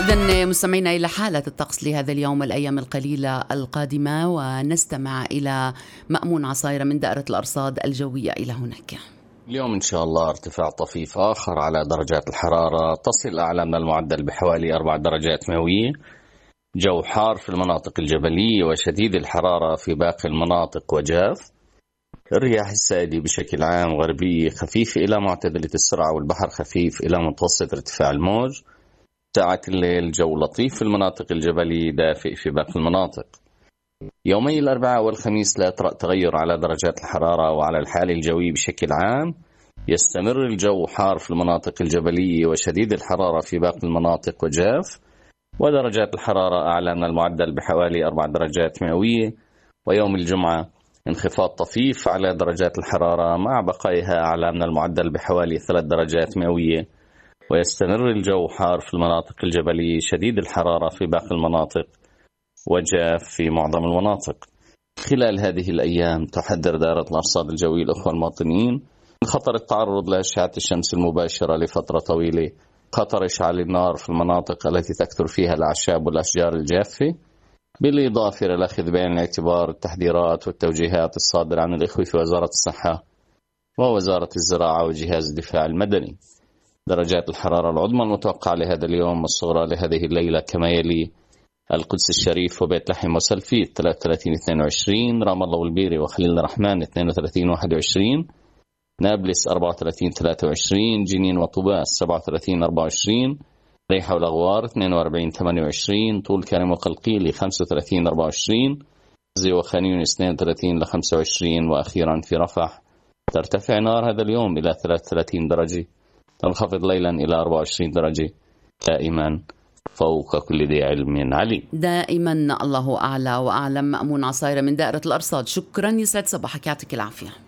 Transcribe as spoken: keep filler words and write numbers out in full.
إذن مستمعينا إلى حالة الطقس لهذا اليوم والأيام القليلة القادمة، ونستمع إلى مأمون عصايرة من دائرة الأرصاد الجوية إلى هناك. اليوم إن شاء الله ارتفاع طفيف آخر على درجات الحرارة، تصل أعلى من المعدل بحوالي أربع درجات مئوية. جو حار في المناطق الجبلية وشديد الحرارة في باقي المناطق وجاف. الرياح السائدة بشكل عام غربية خفيفة إلى معتدلة السرعة، والبحر خفيف إلى متوسط ارتفاع الموج. ساعة الليل جو لطيف في المناطق الجبلية، دافئ في باقي المناطق. يومي الأربعاء والخميس لا يطرأ تغير على درجات الحرارة وعلى الحالة الجوية بشكل عام. يستمر الجو حار في المناطق الجبلية وشديد الحرارة في باقي المناطق وجاف، ودرجات الحرارة أعلى من المعدل بحوالي أربع درجات مئوية. ويوم الجمعة انخفاض طفيف على درجات الحرارة مع بقائها أعلى من المعدل بحوالي ثلاث درجات مئوية، ويستمر الجو حار في المناطق الجبلية شديد الحرارة في باقي المناطق وجاف في معظم المناطق. خلال هذه الأيام تحذر دائرة الأرصاد الجوية الأخوة المواطنين من خطر التعرض لأشعة الشمس المباشرة لفترة طويلة، خطر إشعال النار في المناطق التي تكثر فيها الأعشاب والأشجار الجافة، بالإضافة إلى الأخذ بعين الاعتبار التحذيرات والتوجيهات الصادرة عن الإخوة في وزارة الصحة ووزارة الزراعة وجهاز الدفاع المدني. درجات الحرارة العظمى المتوقعة لهذا اليوم والصغرى لهذه الليلة كما يلي: القدس الشريف وبيت لحم وسلفيت ثلاثة وثلاثين اثنين وعشرين، رام الله والبيري وخليل الرحمن اثنين وثلاثين واحد وعشرين، نابلس أربعة وثلاثين ثلاثة وعشرين، جنين وطوباس سبعة وثلاثين أربعة وعشرين، ريحة والأغوار اثنين وأربعين ثمانية وعشرين، طول كرم وقلقيلي خمسة وثلاثين أربعة وعشرين، زي وخان يونس اثنين وثلاثين إلى خمسة وعشرين، وأخيرا في رفح ترتفع نار هذا اليوم إلى ثلاثة وثلاثين درجة، تنخفض ليلا إلى أربعة وعشرين درجة. دائما فوق كل ذي علم عليم. دائما الله أعلى وأعلم. مأمون عصايرة من دائرة الأرصاد، شكرا، يسعد صباحك، يعطيك العافية.